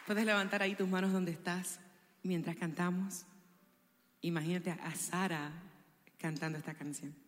Puedes levantar ahí tus manos donde estás mientras cantamos. Imagínate a Sara cantando esta canción.